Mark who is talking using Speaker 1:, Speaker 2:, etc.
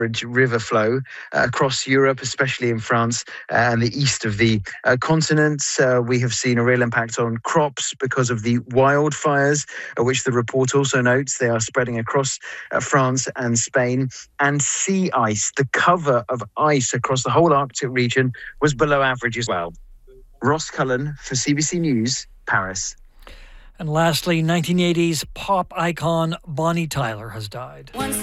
Speaker 1: river flow across Europe, especially in France and the east of the continent. We have seen a real impact on crops because of the wildfires, which the report also notes they are spreading across France and Spain. And sea ice, the cover of ice across the whole Arctic region, was below average as well. Ross Cullen for CBC News, Paris.
Speaker 2: And lastly, 1980s pop icon Bonnie Tyler has died.